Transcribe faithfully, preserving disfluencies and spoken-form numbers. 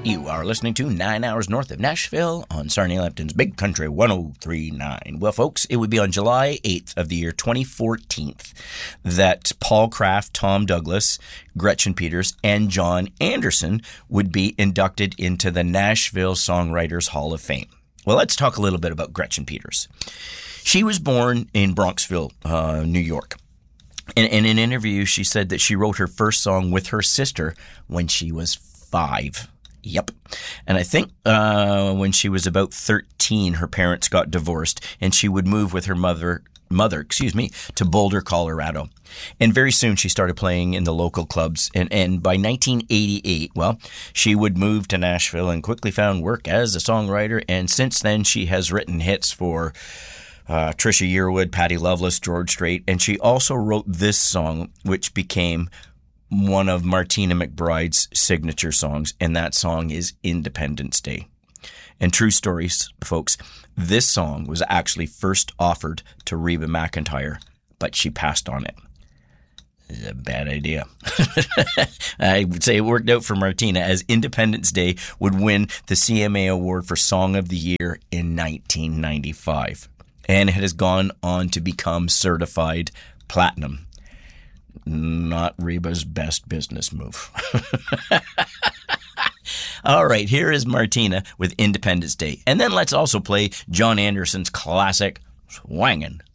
You are listening to Nine Hours North of Nashville on Sarnia Lambton's Big Country one oh three point nine. Well, folks, it would be on July eighth of the year twenty fourteen that Paul Kraft, Tom Douglas, Gretchen Peters, and John Anderson would be inducted into the Nashville Songwriters Hall of Fame. Well, let's talk a little bit about Gretchen Peters. She was born in Bronxville, uh, New York. In, in an interview, she said that she wrote her first song with her sister when she was five. Yep. And I think uh, when she was about thirteen, her parents got divorced and she would move with her mother, mother, excuse me, to Boulder, Colorado. And very soon she started playing in the local clubs. And, and by nineteen eighty-eight, well, she would move to Nashville and quickly found work as a songwriter. And since then, she has written hits for uh, Trisha Yearwood, Patty Loveless, George Strait. And she also wrote this song, which became one of Martina McBride's signature songs, and that song is Independence Day. And true stories, folks, this song was actually first offered to Reba McEntire, but she passed on it. It's a bad idea. I would say it worked out for Martina, as Independence Day would win the C M A Award for Song of the Year in nineteen ninety-five. And it has gone on to become certified platinum. Not Reba's best business move. All right, here is Martina with Independence Day. And then let's also play John Anderson's classic, Swangin'.